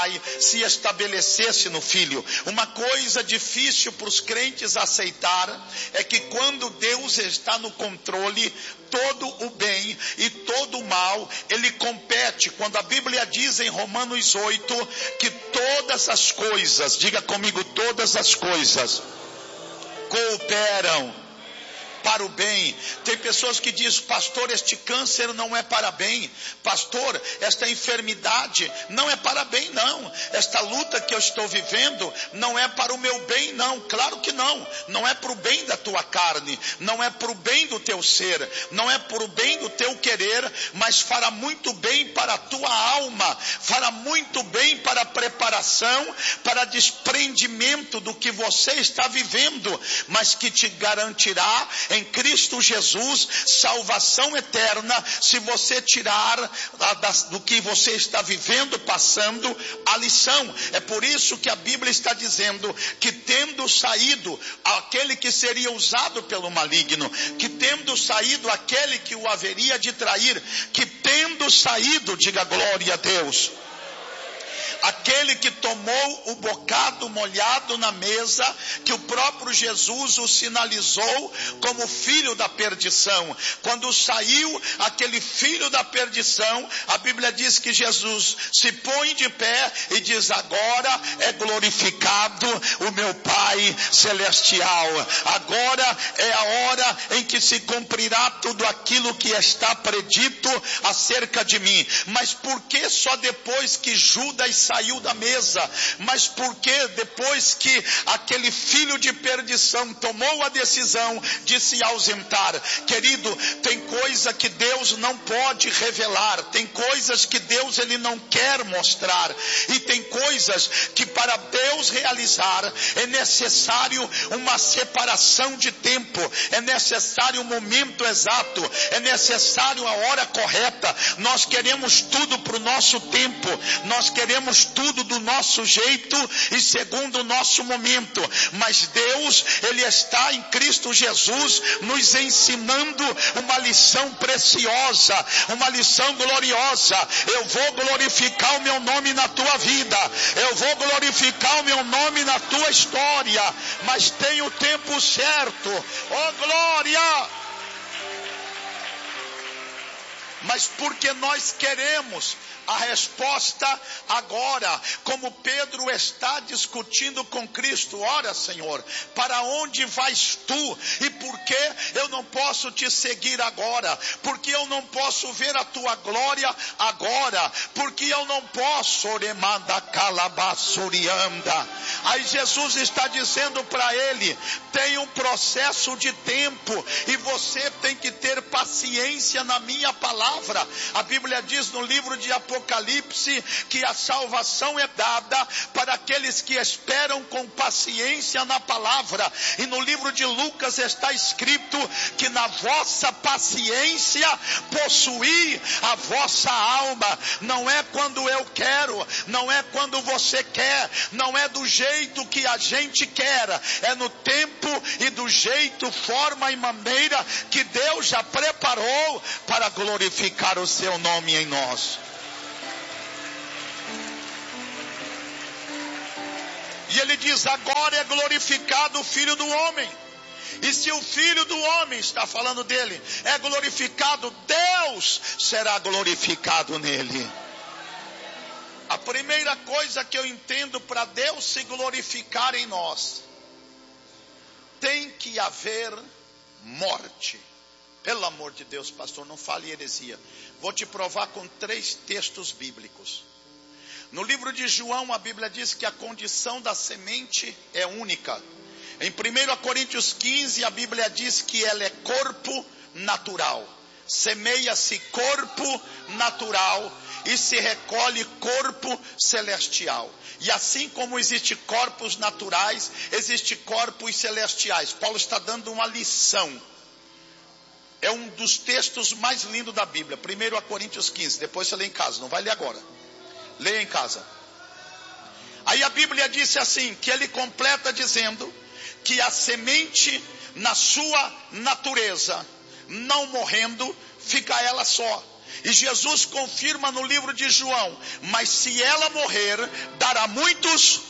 se estabelecesse no filho. Uma coisa difícil para os crentes aceitar é que quando Deus está no controle, todo o bem e todo o mal, ele compete. Quando a Bíblia diz em Romanos 8 que todas as coisas, diga comigo, todas as coisas cooperam para o bem. Tem pessoas que dizem: pastor, este câncer não é para bem. Pastor, esta enfermidade não é para bem, não. Esta luta que eu estou vivendo não é para o meu bem, não. Claro que não. Não é para o bem da tua carne, não é para o bem do teu ser, não é para o bem do teu querer, mas fará muito bem para a tua alma, fará muito bem para a preparação, para desprendimento do que você está vivendo, mas que te garantirá em Cristo Jesus salvação eterna, se você tirar do que você está vivendo, passando, a lição. É por isso que a Bíblia está dizendo que, tendo saído aquele que seria usado pelo maligno, que tendo saído aquele que o haveria de trair, que tendo saído, diga glória a Deus, aquele que tomou o bocado molhado na mesa, que o próprio Jesus o sinalizou como filho da perdição. Quando saiu aquele filho da perdição, a Bíblia diz que Jesus se põe de pé e diz: agora é glorificado o meu Pai celestial. Agora é a hora em que se cumprirá tudo aquilo que está predito acerca de mim. Mas por que só depois que Judas saiu da mesa? Mas porque depois que aquele filho de perdição tomou a decisão de se ausentar? Querido, tem coisa que Deus não pode revelar, tem coisas que Deus ele não quer mostrar, e tem coisas que para Deus realizar é necessário uma separação de tempo, é necessário um momento exato, é necessário a hora correta. Nós queremos tudo para o nosso tempo, nós queremos tudo do nosso jeito e segundo o nosso momento, mas Deus, ele está em Cristo Jesus nos ensinando uma lição preciosa, uma lição gloriosa. Eu vou glorificar o meu nome na tua vida, eu vou glorificar o meu nome na tua história, mas tem o tempo certo. Oh glória! Mas porque nós queremos a resposta agora, como Pedro está discutindo com Cristo: ora, Senhor, para onde vais tu? E por que eu não posso te seguir agora? Porque eu não posso ver a tua glória agora? Porque eu não posso, oremanda calabassurianda. Aí Jesus está dizendo para ele: tem um processo de tempo e você tem que ter paciência na minha palavra. A Bíblia diz no livro de Apocalipse que a salvação é dada para aqueles que esperam com paciência na palavra. E no livro de Lucas está escrito que na vossa paciência possuí a vossa alma. Não é quando eu quero, não é quando você quer, não é do jeito que a gente quer, é no tempo e do jeito, forma e maneira que Deus já preparou para glorificar o seu nome em nós. E ele diz: agora é glorificado o Filho do Homem. E se o Filho do Homem, está falando dele, é glorificado, Deus será glorificado nele. A primeira coisa que eu entendo para Deus se glorificar em nós, tem que haver morte. Pelo amor de Deus, pastor, não fale heresia. Vou te provar com 3 textos bíblicos. No livro de João, a Bíblia diz que a condição da semente é única. Em 1 Coríntios 15, a Bíblia diz que ela é corpo natural. Semeia-se corpo natural e se recolhe corpo celestial. E assim como existe corpos naturais, existe corpos celestiais. Paulo está dando uma lição. É um dos textos mais lindos da Bíblia. 1 Coríntios 15. Depois você lê em casa. Não vai ler agora. Leia em casa. Aí a Bíblia disse assim, que ele completa dizendo que a semente na sua natureza, não morrendo, fica ela só. E Jesus confirma no livro de João: mas se ela morrer, dará muitos.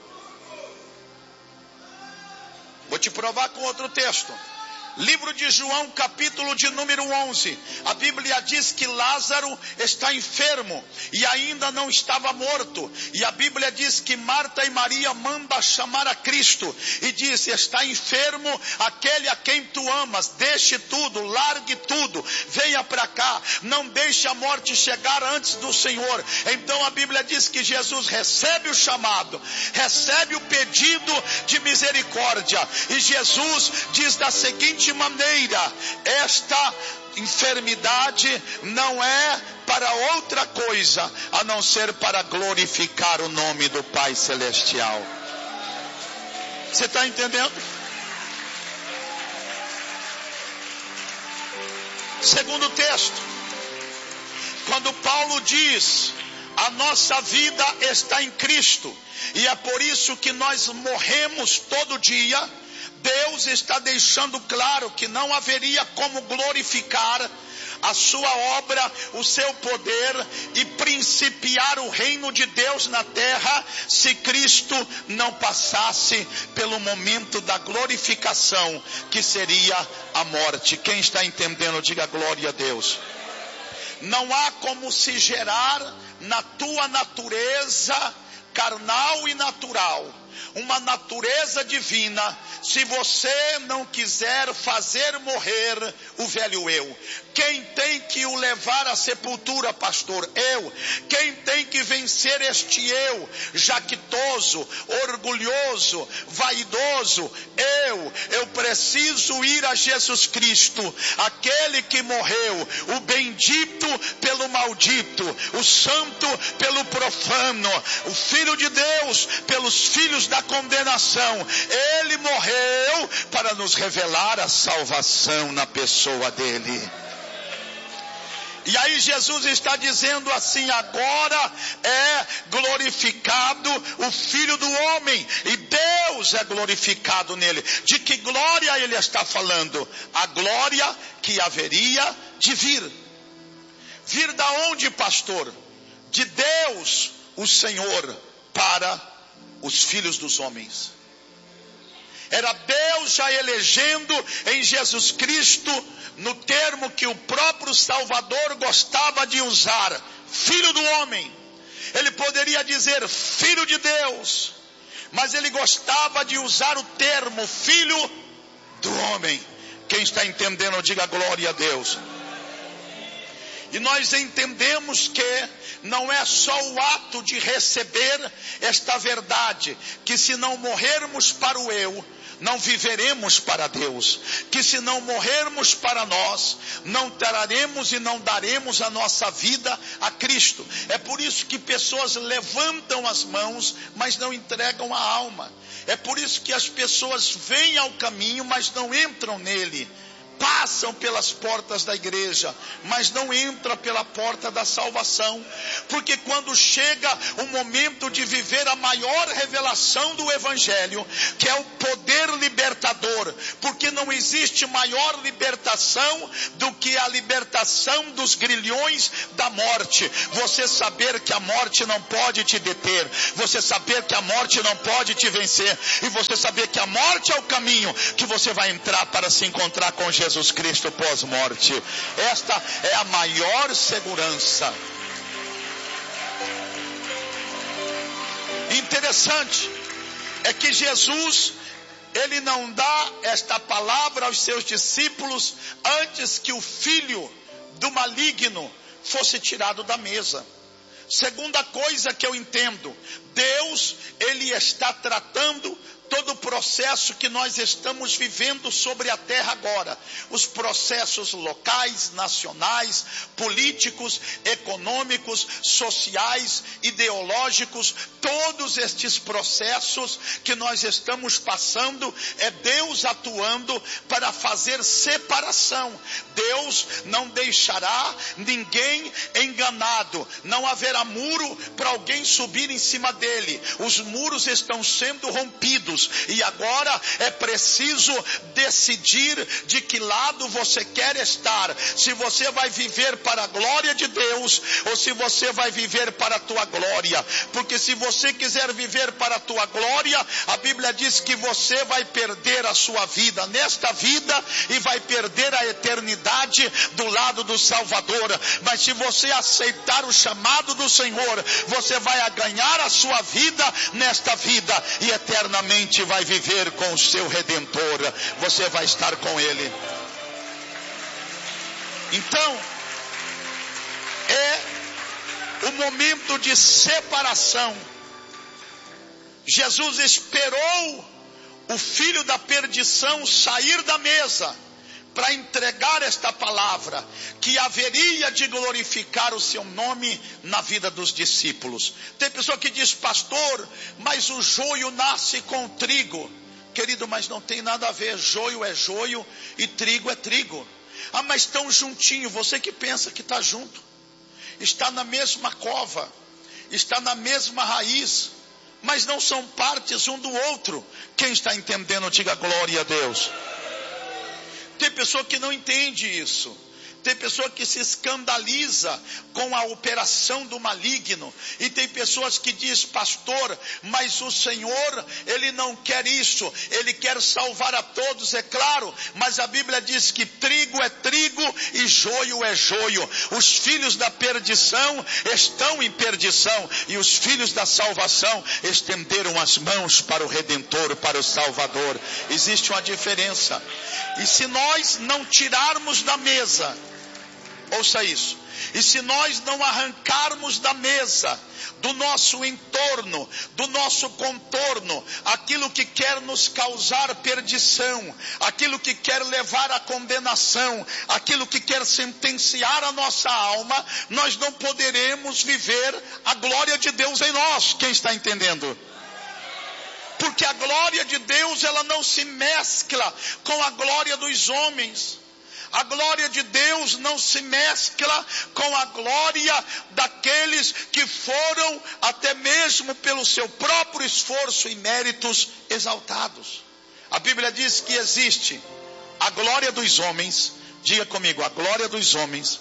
Vou te provar com outro texto. Livro de João, capítulo de número 11. A Bíblia diz que Lázaro está enfermo e ainda não estava morto. E a Bíblia diz que Marta e Maria mandam chamar a Cristo e diz: está enfermo aquele a quem tu amas, deixe tudo, largue tudo, venha para cá, não deixe a morte chegar antes do Senhor. Então a Bíblia diz que Jesus recebe o chamado, recebe o pedido de misericórdia, e Jesus diz da seguinte maneira: esta enfermidade não é para outra coisa a não ser para glorificar o nome do Pai Celestial. Você está entendendo? Segundo texto, quando Paulo diz: a nossa vida está em Cristo, e é por isso que nós morremos todo dia, Deus está deixando claro que não haveria como glorificar a sua obra, o seu poder e principiar o reino de Deus na terra, se Cristo não passasse pelo momento da glorificação, que seria a morte. Quem está entendendo, diga glória a Deus. Não há como se gerar na tua natureza carnal e natural uma natureza divina, se você não quiser fazer morrer o velho eu. Quem tem que o levar à sepultura, pastor? Eu. Quem tem que vencer este eu jactoso, orgulhoso, vaidoso? Eu preciso ir a Jesus Cristo, aquele que morreu, o bendito pelo maldito, o santo pelo profano, o Filho de Deus pelos filhos da condenação. Ele morreu para nos revelar a salvação na pessoa dele. E aí Jesus está dizendo assim: agora é glorificado o Filho do Homem, e Deus é glorificado nele. De que glória ele está falando? A glória que haveria de vir. Vir da onde, pastor? De Deus, o Senhor, para os filhos dos homens. Era Deus já elegendo em Jesus Cristo, no termo que o próprio Salvador gostava de usar, Filho do Homem. Ele poderia dizer Filho de Deus, mas ele gostava de usar o termo Filho do Homem. Quem está entendendo, diga glória a Deus. E nós entendemos que não é só o ato de receber esta verdade, que se não morrermos para o eu, não viveremos para Deus, que se não morrermos para nós, não traremos e não daremos a nossa vida a Cristo. É por isso que pessoas levantam as mãos, mas não entregam a alma. É por isso que as pessoas vêm ao caminho, mas não entram nele. Passam pelas portas da igreja, mas não entram pela porta da salvação. Porque quando chega o momento de viver a maior revelação do Evangelho, que é o poder libertador, porque não existe maior libertação do que a libertação dos grilhões da morte. Você saber que a morte não pode te deter, você saber que a morte não pode te vencer, e você saber que a morte é o caminho que você vai entrar para se encontrar com Jesus Cristo pós-morte. Esta é a maior segurança. Interessante é que Jesus, ele não dá esta palavra aos seus discípulos antes que o filho do maligno fosse tirado da mesa. Segunda coisa que eu entendo, Deus, ele está tratando todo o processo que nós estamos vivendo sobre a terra agora. Os processos locais, nacionais, políticos, econômicos, sociais, ideológicos, todos estes processos que nós estamos passando, é Deus atuando para fazer separação. Deus não deixará ninguém enganado. Não haverá muro para alguém subir em cima cima dele, os muros estão sendo rompidos, e agora é preciso decidir de que lado você quer estar, se você vai viver para a glória de Deus, ou se você vai viver para a tua glória, porque se você quiser viver para a tua glória, a Bíblia diz que você vai perder a sua vida nesta vida, e vai perder a eternidade do lado do Salvador. Mas se você aceitar o chamado do Senhor, você vai ganhar a sua vida nesta vida, e eternamente vai viver com o seu Redentor, você vai estar com Ele. Então, é o momento de separação. Jesus esperou o filho da perdição sair da mesa para entregar esta palavra, que haveria de glorificar o seu nome na vida dos discípulos. Tem pessoa que diz: pastor, mas o joio nasce com o trigo. Querido, mas não tem nada a ver. Joio é joio e trigo é trigo. Ah, mas estão juntinho. Você que pensa que está junto, está na mesma cova, está na mesma raiz, mas não são partes um do outro. Quem está entendendo, diga glória a Deus. Tem pessoa que não entende isso. Tem pessoa que se escandaliza com a operação do maligno. E tem pessoas que diz: pastor, mas o Senhor, Ele não quer isso. Ele quer salvar a todos, é claro. Mas a Bíblia diz que trigo é trigo e joio é joio. Os filhos da perdição estão em perdição, e os filhos da salvação estenderam as mãos para o Redentor, para o Salvador. Existe uma diferença. E se nós não tirarmos da mesa, ouça isso, e se nós não arrancarmos da mesa, do nosso entorno, do nosso contorno, aquilo que quer nos causar perdição, aquilo que quer levar à condenação, aquilo que quer sentenciar a nossa alma, nós não poderemos viver a glória de Deus em nós. Quem está entendendo? Porque a glória de Deus, ela não se mescla com a glória dos homens. A glória de Deus não se mescla com a glória daqueles que foram, até mesmo pelo seu próprio esforço e méritos, exaltados. A Bíblia diz que existe a glória dos homens. Diga comigo: a glória dos homens,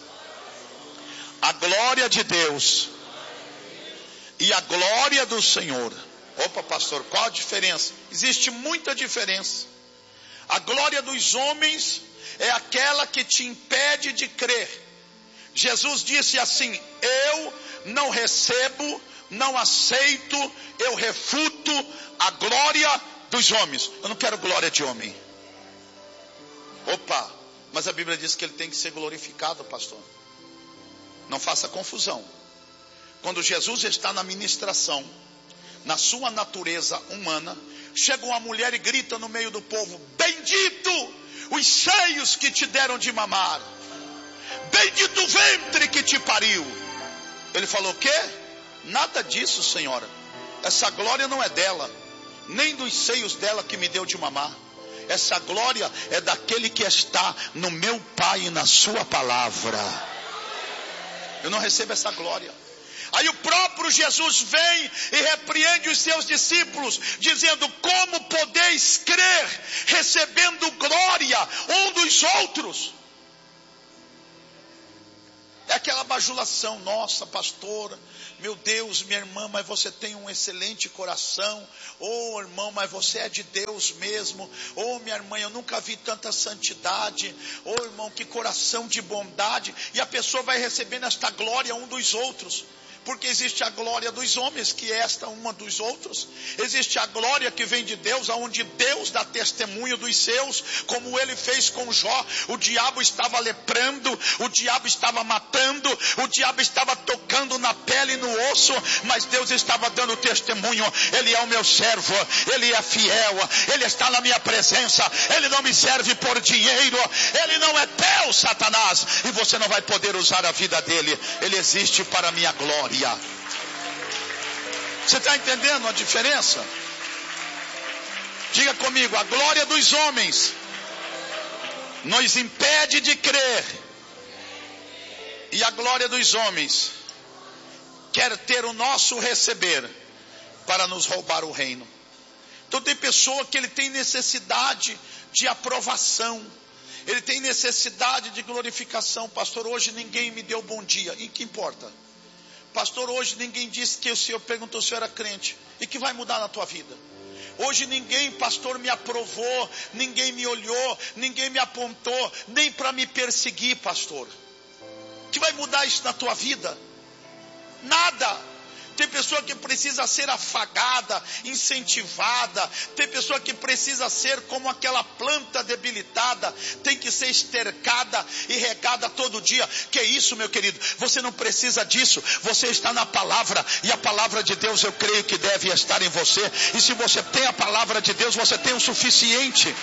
a glória de Deus e a glória do Senhor. Opa, pastor, qual a diferença? Existe muita diferença. A glória dos homens é aquela que te impede de crer. Jesus disse assim: eu não recebo, não aceito, eu refuto a glória dos homens. Eu não quero glória de homem. Opa, mas a Bíblia diz que ele tem que ser glorificado, pastor. Não faça confusão. Quando Jesus está na ministração, na sua natureza humana, chega uma mulher e grita no meio do povo: bendito os seios que te deram de mamar, bendito o ventre que te pariu. Ele falou: o quê? Nada disso, senhora. Essa glória não é dela, nem dos seios dela que me deu de mamar. Essa glória é daquele que está no meu Pai e na sua palavra. Eu não recebo essa glória. Aí o próprio Jesus vem e repreende os seus discípulos, dizendo: como podeis crer, recebendo glória um dos outros? É aquela bajulação: nossa, pastora, meu Deus, minha irmã, mas você tem um excelente coração. Oh, irmão, mas você é de Deus mesmo. Oh, minha irmã, eu nunca vi tanta santidade. Oh, irmão, que coração de bondade. E a pessoa vai recebendo esta glória um dos outros. Porque existe a glória dos homens, que é esta uma dos outros. Existe a glória que vem de Deus, aonde Deus dá testemunho dos seus, como ele fez com Jó. O diabo estava leprando, o diabo estava matando, o diabo estava tocando na pele e no osso, mas Deus estava dando testemunho: ele é o meu servo, ele é fiel, ele está na minha presença, ele não me serve por dinheiro, ele não é teu, Satanás, e você não vai poder usar a vida dele, ele existe para a minha glória. Você está entendendo a diferença? Diga comigo: a glória dos homens nos impede de crer, e a glória dos homens quer ter o nosso receber para nos roubar o reino. Então tem pessoa que ele tem necessidade de aprovação, ele tem necessidade de glorificação. Pastor, hoje ninguém me deu bom dia. E que importa? Pastor, hoje ninguém disse que o senhor perguntou se eu era crente. E que vai mudar na tua vida? Hoje ninguém, pastor, me aprovou, ninguém me olhou, ninguém me apontou, nem para me perseguir, pastor. Que vai mudar isso na tua vida? Nada. Tem pessoa que precisa ser afagada, incentivada. Tem pessoa que precisa ser como aquela planta debilitada, tem que ser estercada e regada todo dia. Que é isso, meu querido? Você não precisa disso. Você está na palavra, e a palavra de Deus eu creio que deve estar em você. E se você tem a palavra de Deus, você tem o suficiente.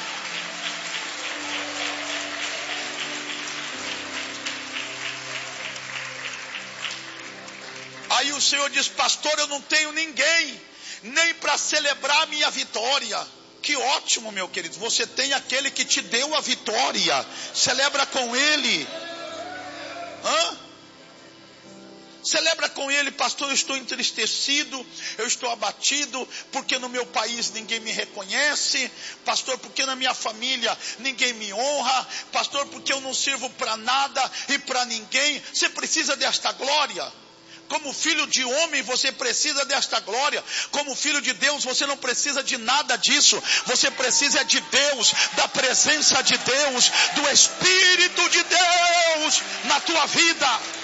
Aí o Senhor diz: pastor, eu não tenho ninguém, nem para celebrar a minha vitória. Que ótimo, meu querido, você tem aquele que te deu a vitória. Celebra com ele. Celebra com ele. Pastor, eu estou entristecido, eu estou abatido, porque no meu país ninguém me reconhece. Pastor, porque na minha família ninguém me honra. Pastor, porque eu não sirvo para nada e para ninguém. Você precisa desta glória. Como filho de homem, você precisa desta glória. Como filho de Deus, você não precisa de nada disso. Você precisa de Deus, da presença de Deus, do Espírito de Deus na tua vida.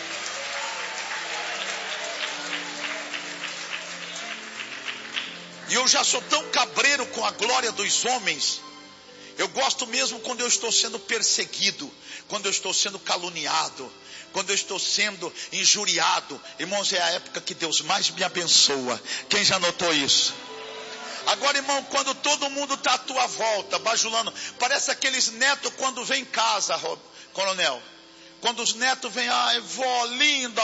E eu já sou tão cabreiro com a glória dos homens. Eu gosto mesmo quando eu estou sendo perseguido, quando eu estou sendo caluniado, quando eu estou sendo injuriado. Irmãos, é a época que Deus mais me abençoa. Quem já notou isso? Agora, irmão, quando todo mundo está à tua volta, bajulando, parece aqueles netos quando vem em casa, coronel. Quando os netos vêm, ai, vó, linda,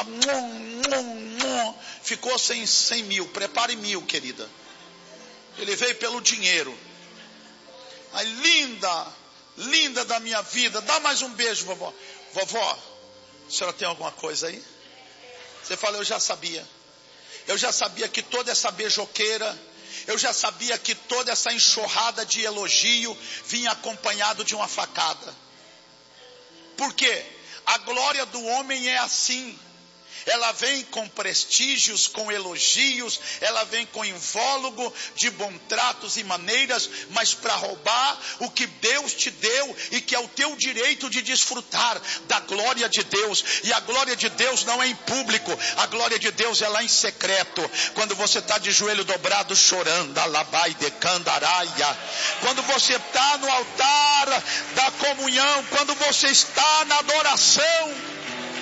ficou sem 100 mil, prepare 1000, querida. Ele veio pelo dinheiro. Ai, linda, linda da minha vida, dá mais um beijo, vovó. Vovó, a senhora tem alguma coisa aí? Você fala: eu já sabia. Eu já sabia que toda essa beijoqueira, eu já sabia que toda essa enxurrada de elogio vinha acompanhado de uma facada. Por quê? A glória do homem é assim. Ela vem com prestígios, com elogios, ela vem com invólucro de bons tratos e maneiras, mas para roubar o que Deus te deu e que é o teu direito de desfrutar da glória de Deus. E a glória de Deus não é em público, a glória de Deus é lá em secreto. Quando você está de joelho dobrado chorando, alabai de candaraia. Quando você está no altar da comunhão, quando você está na adoração.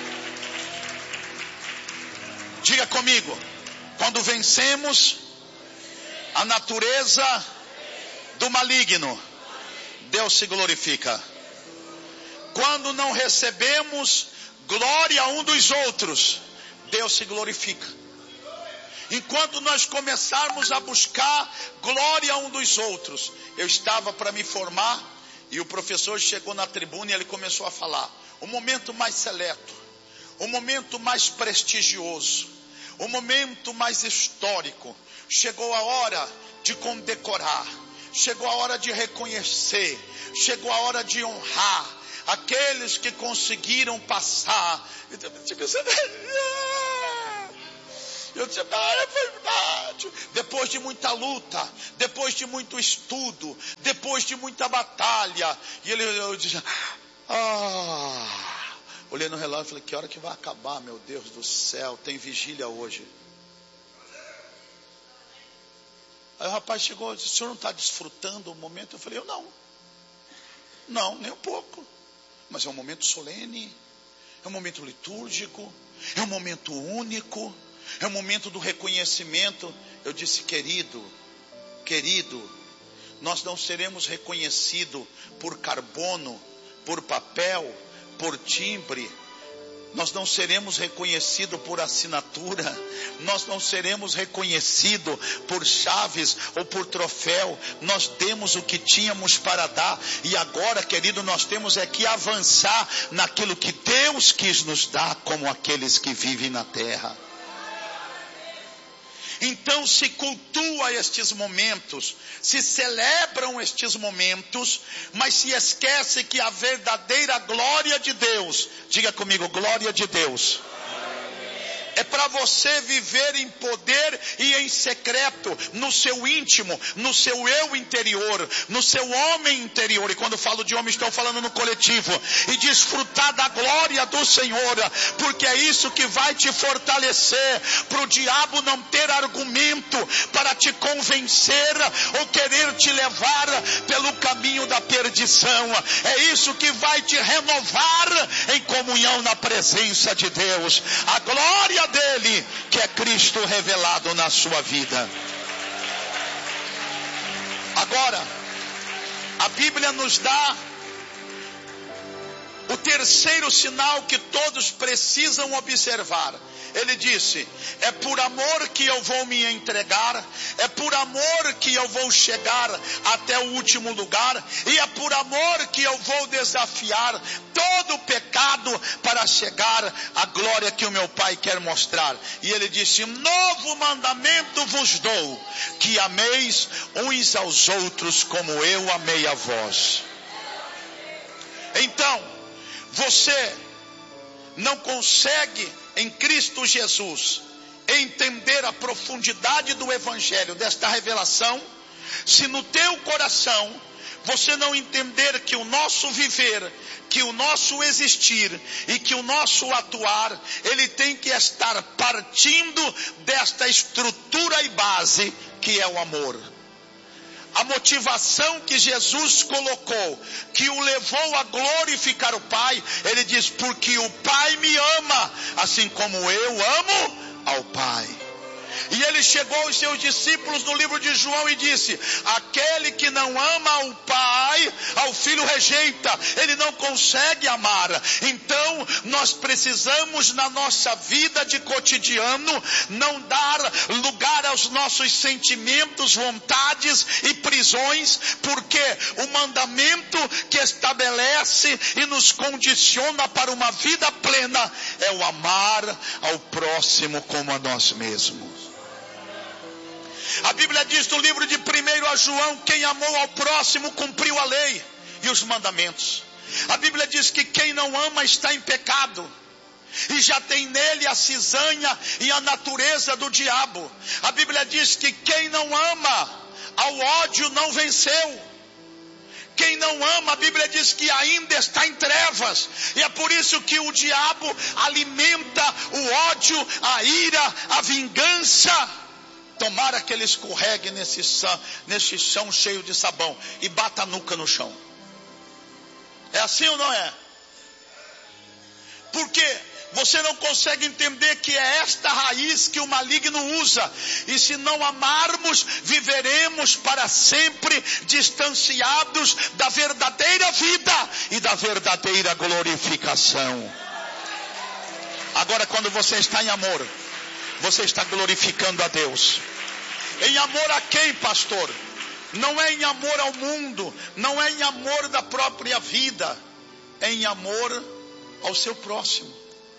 Diga comigo: quando vencemos a natureza do maligno, Deus se glorifica. Quando não recebemos glória um dos outros, Deus se glorifica. Enquanto nós começarmos a buscar glória um dos outros. Eu estava para me formar e o professor chegou na tribuna e ele começou a falar. O momento mais seleto, o momento mais prestigioso, o momento mais histórico. Chegou a hora de condecorar, chegou a hora de reconhecer, chegou a hora de honrar aqueles que conseguiram passar. Eu disse: é verdade. Depois de muita luta, depois de muito estudo, depois de muita batalha. E eu disse: olhei no relógio e falei: que hora que vai acabar, meu Deus do céu, tem vigília hoje. Aí o rapaz chegou e disse: o senhor não está desfrutando o momento? Eu falei: eu não, nem um pouco. Mas é um momento solene, é um momento litúrgico, é um momento único, é um momento do reconhecimento. Eu disse: querido, nós não seremos reconhecidos por carbono, por papel, por timbre. Nós não seremos reconhecidos por assinatura. Nós não seremos reconhecidos por chaves ou por troféu. Nós demos o que tínhamos para dar. E agora, querido, nós temos é que avançar naquilo que Deus quis nos dar, como aqueles que vivem na terra. Então se cultua estes momentos, se celebram estes momentos, mas se esquece que a verdadeira glória de Deus, diga comigo, glória de Deus, é para você viver em poder e em secreto, no seu íntimo, no seu eu interior, no seu homem interior. E quando falo de homem, estou falando no coletivo. E desfrutar da glória do Senhor, porque é isso que vai te fortalecer, para o diabo não ter argumento para te convencer ou querer te levar pelo caminho da perdição. É isso que vai te renovar em comunhão na presença de Deus. A glória dele, que é Cristo revelado na sua vida. Agora, a Bíblia nos dá o terceiro sinal que todos precisam observar. Ele disse: é por amor que eu vou me entregar, é por amor que eu vou chegar até o último lugar, e é por amor que eu vou desafiar todo o pecado para chegar à glória que o meu Pai quer mostrar. E ele disse: novo mandamento vos dou, que ameis uns aos outros como eu amei a vós. Então, você não consegue em Cristo Jesus entender a profundidade do Evangelho, desta revelação, se no teu coração você não entender que o nosso viver, que o nosso existir e que o nosso atuar, ele tem que estar partindo desta estrutura e base que é o amor. A motivação que Jesus colocou, que o levou a glorificar o Pai, ele diz: porque o Pai me ama, assim como eu amo ao Pai. E ele chegou aos seus discípulos no livro de João e disse: aquele que não ama ao Pai, ao Filho rejeita, ele não consegue amar. Então nós precisamos na nossa vida de cotidiano não dar lugar aos nossos sentimentos, vontades e prisões, porque o mandamento que estabelece e nos condiciona para uma vida plena é o amar ao próximo como a nós mesmos. A Bíblia diz no livro de 1 João: quem amou ao próximo cumpriu a lei e os mandamentos. A Bíblia diz que quem não ama está em pecado, e já tem nele a cisanha e a natureza do diabo. A Bíblia diz que quem não ama, ao ódio não venceu. Quem não ama, a Bíblia diz que ainda está em trevas. E é por isso que o diabo alimenta o ódio, a ira, a vingança. Tomara que ele escorregue nesse chão cheio de sabão e bata a nuca no chão. É assim ou não é? Porque você não consegue entender que é esta raiz que o maligno usa. E se não amarmos, viveremos para sempre distanciados da verdadeira vida e da verdadeira glorificação. Agora, quando você está em amor, você está glorificando a Deus. Em amor a quem, pastor? Não é em amor ao mundo, não é em amor da própria vida, é em amor ao seu próximo.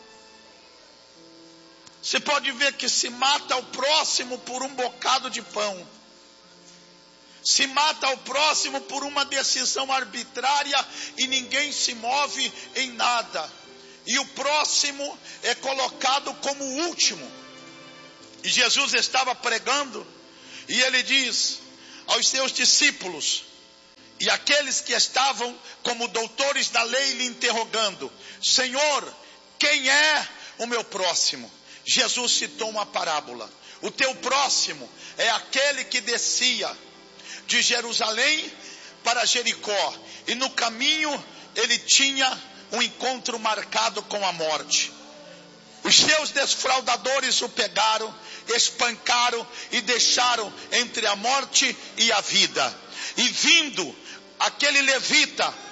Você pode ver que se mata o próximo por um bocado de pão, se mata o próximo por uma decisão arbitrária e ninguém se move em nada, e o próximo é colocado como o último. E Jesus estava pregando, e ele diz aos seus discípulos, e aqueles que estavam como doutores da lei lhe interrogando: Senhor, quem é o meu próximo? Jesus citou uma parábola: o teu próximo é aquele que descia de Jerusalém para Jericó, e no caminho ele tinha um encontro marcado com a morte. Os seus defraudadores o pegaram, espancaram e deixaram entre a morte e a vida. E vindo aquele levita